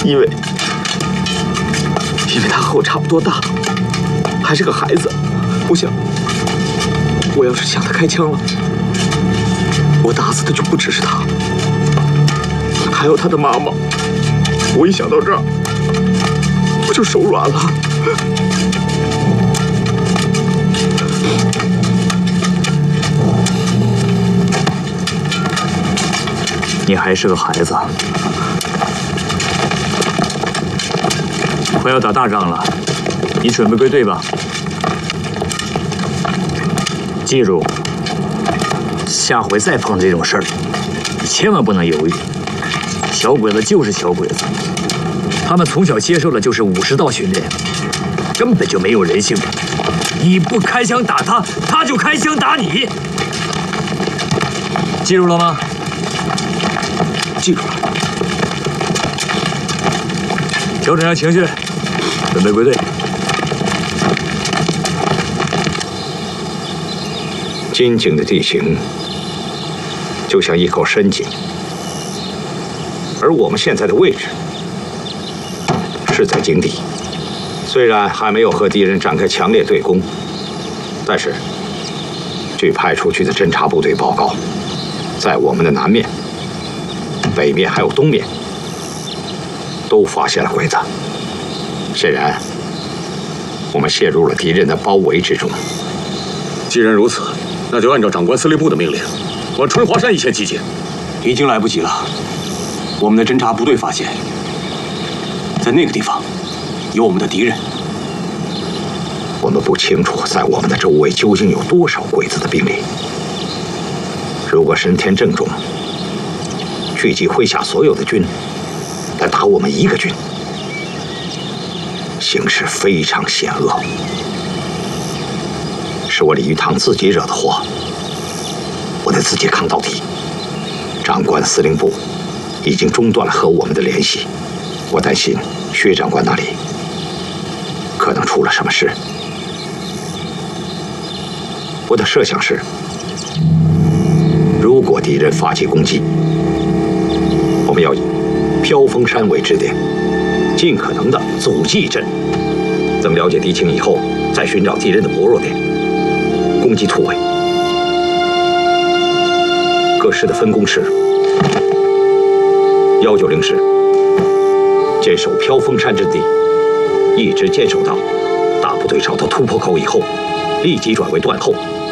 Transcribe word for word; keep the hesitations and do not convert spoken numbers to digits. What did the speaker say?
因为因为他和我差不多大，还是个孩子。我想，我要是向他开枪了，我打死的就不只是他，还有他的妈妈。我一想到这儿，我就手软了。 你还是个孩子，快要打大仗了，你准备归队吧。记住，下回再碰这种事儿，你千万不能犹豫。小鬼子就是小鬼子，他们从小接受的就是武士道训练，根本就没有人性。你不开枪打他，他就开枪打你。记住了吗？ 记住了。 调整下情绪，准备归队。 金井的地形就像一口深井，而我们现在的位置是在井底。虽然还没有和敌人展开强烈对攻，但是据派出去的侦察部队报告，在我们的南面、北面还有东面都发现了鬼子。显然，我们陷入了敌人的包围之中。 既然如此，那就按照长官司令部的命令，往春华山一线集结。 已经来不及了。我们的侦察部队发现，在那个地方有我们的敌人。 我们不清楚在我们的周围究竟有多少鬼子的兵力。如果神田正中聚集麾下所有的军来打我们一个军，形势非常险恶。是我李玉堂自己惹的祸，我得自己扛到底。长官司令部已经中断了和我们的联系，我担心薛长官那里可能出了什么事。我的设想是，如果敌人发起攻击，我们要以飘峰山为支点，尽可能的阻击一阵。等了解敌情以后，再寻找敌人的薄弱点，攻击突围。各师的分工是：幺九零师坚守飘峰山之地，一直坚守到大部队找到突破口以后，立即转为断后。